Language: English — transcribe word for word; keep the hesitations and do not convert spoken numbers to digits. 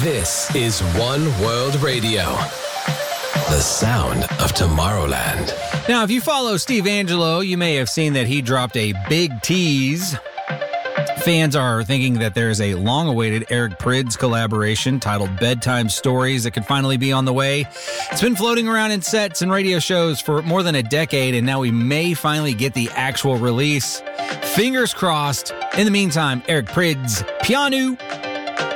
This is One World Radio, the sound of Tomorrowland. Now, if you follow Steve Angelo, you may have seen that he dropped a big tease. Fans are thinking that there's a long-awaited Eric Prydz collaboration titled Bedtime Stories that could finally be on the way. It's been floating around in sets and radio shows for more than a decade, and now we may finally get the actual release. Fingers crossed. In the meantime, Eric Prydz, Piano.